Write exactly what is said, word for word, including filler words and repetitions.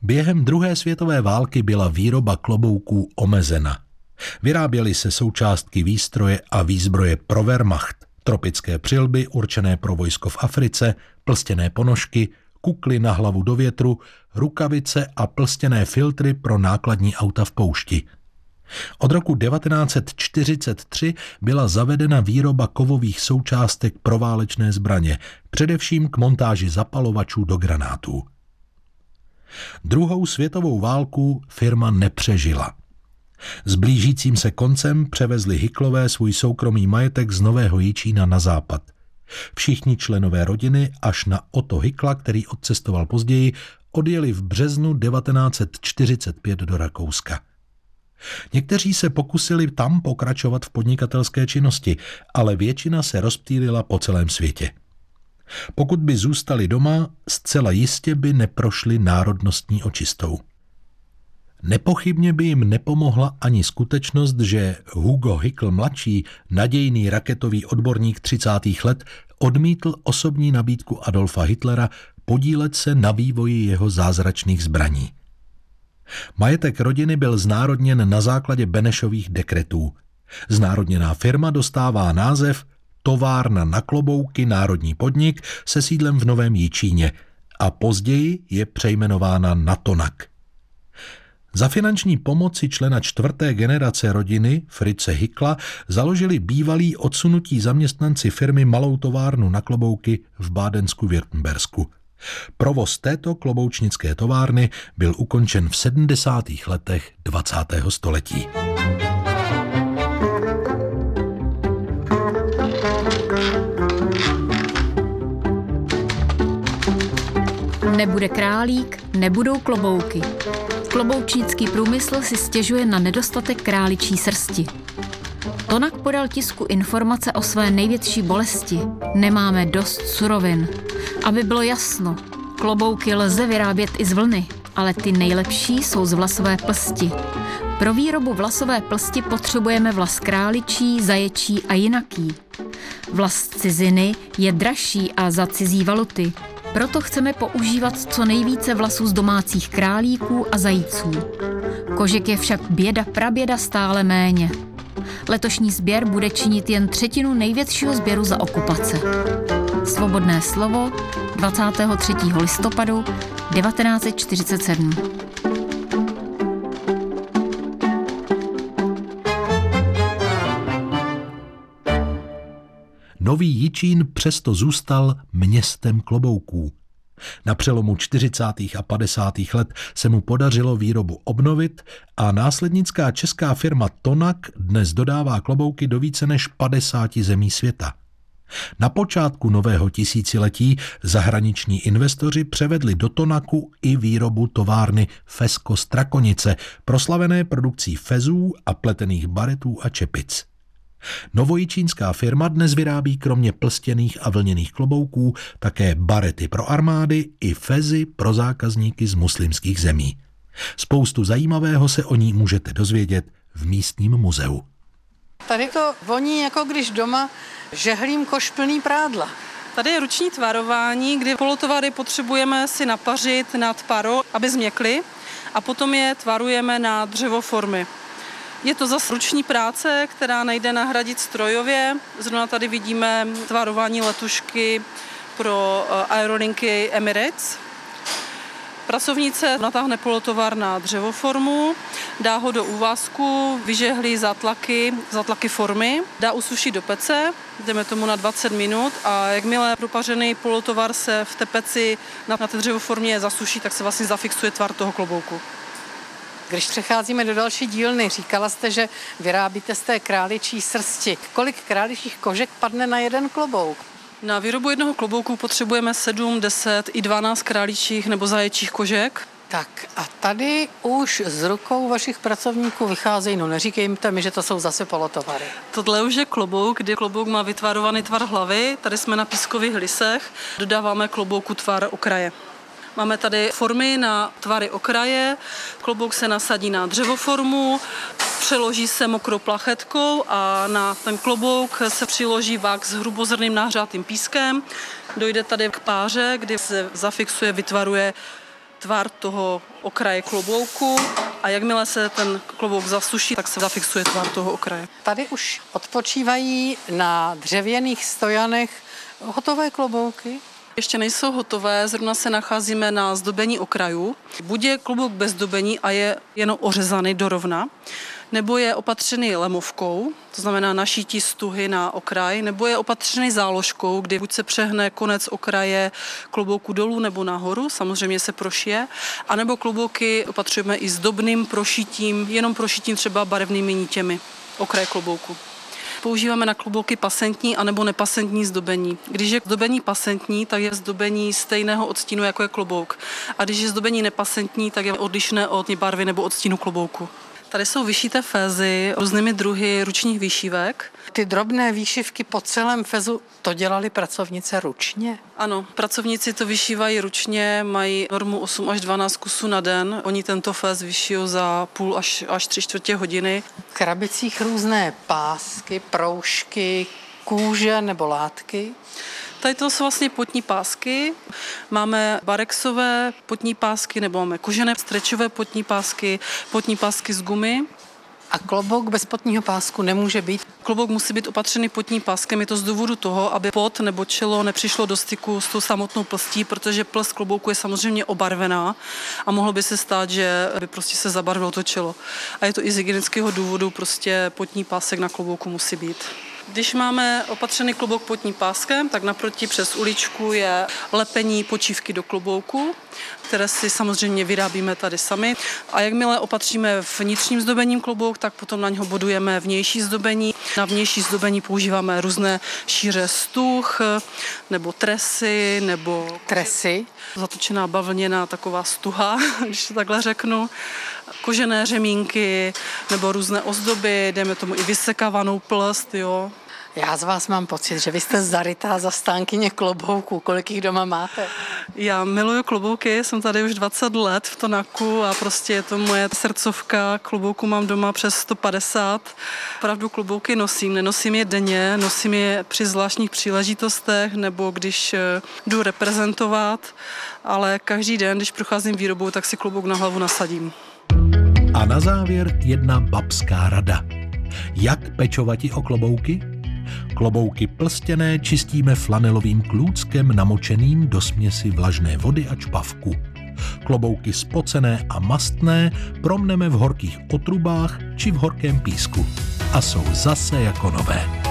Během druhé světové války byla výroba klobouků omezena. Vyráběly se součástky výstroje a výzbroje pro Wehrmacht, tropické přilby určené pro vojsko v Africe, plstěné ponožky, kukly na hlavu do větru, rukavice a plstěné filtry pro nákladní auta v poušti. Od roku devatenáct set čtyřicet tři byla zavedena výroba kovových součástek pro válečné zbraně, především k montáži zapalovačů do granátů. Druhou světovou válku firma nepřežila. S blížícím se koncem převezli Hicklové svůj soukromý majetek z Nového Jičína na západ. Všichni členové rodiny až na Otto Hickla, který odcestoval později, odjeli v březnu devatenáct set čtyřicet pět do Rakouska. Někteří se pokusili tam pokračovat v podnikatelské činnosti, ale většina se rozptýlila po celém světě. Pokud by zůstali doma, zcela jistě by neprošli národnostní očistou. Nepochybně by jim nepomohla ani skutečnost, že Hugo Hickl mladší, nadějný raketový odborník třicátých let, odmítl osobní nabídku Adolfa Hitlera podílet se na vývoji jeho zázračných zbraní. Majetek rodiny byl znárodněn na základě Benešových dekretů. Znárodněná firma dostává název Továrna na klobouky národní podnik se sídlem v Novém Jičíně a později je přejmenována na Tonak. Za finanční pomoci člena čtvrté generace rodiny, Fritze Hickla, založili bývalí odsunutí zaměstnanci firmy malou továrnu na klobouky v Bádensku-Württembersku. Provoz této kloboučnické továrny byl ukončen v sedmdesátých letech dvacátého století. Nebude králík, nebudou klobouky. Kloboučnický průmysl si stěžuje na nedostatek králičí srsti. Tonak podal tisku informace o své největší bolesti. Nemáme dost surovin. Aby bylo jasno, klobouky lze vyrábět i z vlny, ale ty nejlepší jsou z vlasové plsti. Pro výrobu vlasové plsti potřebujeme vlas králičí, zaječí a jinaký. Vlas z ciziny je dražší a za cizí valuty. Proto chceme používat co nejvíce vlasů z domácích králíků a zajíců. Kožek je však běda praběda stále méně. Letošní sběr bude činit jen třetinu největšího sběru za okupace. Svobodné slovo dvacátého třetího listopadu devatenáct set čtyřicet sedm. Nový Jičín přesto zůstal městem klobouků. Na přelomu čtyřicátých a padesátých let se mu podařilo výrobu obnovit a následnická česká firma Tonak dnes dodává klobouky do více než padesáti zemí světa. Na počátku nového tisíciletí zahraniční investoři převedli do Tonaku i výrobu továrny Fesko Strakonice, proslavené produkcí fezů a pletených baretů a čepic. Novojičínská firma dnes vyrábí kromě plstěných a vlněných klobouků také barety pro armády i fezy pro zákazníky z muslimských zemí. Spoustu zajímavého se o ní můžete dozvědět v místním muzeu. Tady to voní, jako když doma žehlím koš plný prádla. Tady je ruční tvarování, kdy polotovary potřebujeme si napařit nad paro, aby změkly, a potom je tvarujeme na dřevoformy. Je to zase ruční práce, která nejde nahradit strojově. Zrovna tady vidíme tvarování letušky pro aerolinky Emirates. Pracovnice natáhne polotovar na dřevoformu, dá ho do úvazku, vyžehlí zatlaky, zatlaky formy, dá usušit do pece, jdeme tomu na dvacet minut, a jakmile propařený polotovar se v té peci na, na té dřevoformě zasuší, tak se vlastně zafixuje tvar toho klobouku. Když přecházíme do další dílny, říkala jste, že vyrábíte z té králičí srsti. Kolik králičích kožek padne na jeden klobouk? Na výrobu jednoho klobouku potřebujeme sedm, deset i dvanáct králičích nebo zaječích kožek. Tak a tady už z rukou vašich pracovníků vycházejí, no neříkejte mi, že to jsou zase polotovary. Tohle už je klobouk, kdy klobouk má vytvarovaný tvar hlavy, tady jsme na pískových lisech, dodáváme klobouku tvar okraje. Máme tady formy na tvary okraje, klobouk se nasadí na dřevoformu, přeloží se mokrou plachetkou a na ten klobouk se přiloží vák s hrubozrným nahřátým pískem. Dojde tady k páře, kdy se zafixuje, vytvaruje tvar toho okraje klobouku a jakmile se ten klobouk zasuší, tak se zafixuje tvar toho okraje. Tady už odpočívají na dřevěných stojanech hotové klobouky. Ještě nejsou hotové, zrovna se nacházíme na zdobení okrajů. Buď je klobouk bez zdobení a je jenom ořezaný do rovna, nebo je opatřený lemovkou, to znamená našítí stuhy na okraj, nebo je opatřený záložkou, kdy buď se přehne konec okraje klobouku dolů nebo nahoru, samozřejmě se prošije, anebo klobouky opatřujeme i zdobným prošitím, jenom prošitím třeba barevnými nítěmi okraje klobouku. Používáme na klobouky pasentní anebo nepasentní zdobení. Když je zdobení pasentní, tak je zdobení stejného odstínu, jako je klobouk. A když je zdobení nepasentní, tak je odlišné od barvy nebo odstínu klobouku. Tady jsou vyšité fézy různými druhy ručních výšívek. Ty drobné výšivky po celém fezu, to dělali pracovnice ručně? Ano, pracovníci to vyšívají ručně, mají normu osm až dvanáct kusů na den. Oni tento féz vyšijou za půl až, až tři čtvrtě hodiny. V krabicích různé pásky, proužky, kůže nebo látky. Tady to jsou vlastně potní pásky. Máme barexové potní pásky nebo máme kožené strečové potní pásky, potní pásky z gumy. A klobouk bez potního pásku nemůže být? Klobouk musí být opatřený potním páskem, je to z důvodu toho, aby pot nebo čelo nepřišlo do styku s tou samotnou plstí, protože plst klobouku je samozřejmě obarvená a mohlo by se stát, že by prostě se zabarvilo to čelo. A je to i z hygienického důvodu, prostě potní pásek na klobouku musí být. Když máme opatřený klobouk potním páskem, tak naproti přes uličku je lepení počívky do klobouku, které si samozřejmě vyrábíme tady sami. A jakmile opatříme vnitřním zdobením klobouk, tak potom na něho bodujeme vnější zdobení. Na vnější zdobení používáme různé šíře stuh, nebo tresy, nebo Tresy? Zatočená bavlněná taková stuha, když to takhle řeknu. Kožené řemínky, nebo různé ozdoby, dejme tomu i vysekávanou plst, jo. Já z vás mám pocit, že vy jste zarytá zastánkyně klobouků. Kolik jich doma máte? Já miluju klobouky, jsem tady už dvacet let v Tonaku a prostě je to moje srdcovka. Klobouku mám doma přes sto padesát. Opravdu klobouky nosím, nenosím je denně, nosím je při zvláštních příležitostech nebo když jdu reprezentovat, ale každý den, když procházím výrobou, tak si klobouk na hlavu nasadím. A na závěr jedna babská rada. Jak pečovati o klobouky? Klobouky plstěné čistíme flanelovým klůckem namočeným do směsi vlažné vody a čpavku. Klobouky spocené a mastné promneme v horkých otrubách či v horkém písku. A jsou zase jako nové.